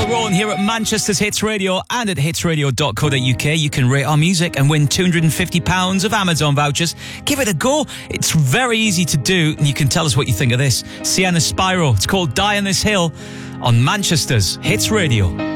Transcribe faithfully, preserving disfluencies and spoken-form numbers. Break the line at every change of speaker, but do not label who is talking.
Well, rolling here at Manchester's Hits Radio and at hits radio dot co dot uk. You can rate our music and win two hundred fifty pounds of Amazon vouchers. Give it a go. It's very easy to do, and you can tell us what you think of this. Sienna Spyro. It's called Die on This Hill on Manchester's Hits Radio.